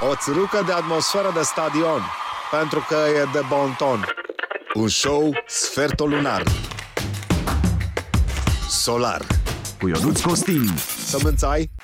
O țârucă de atmosferă de stadion, pentru că e de bon ton. Un show sfertul lunar. Solar. Cu Ionuț Costin. Sămânță ai?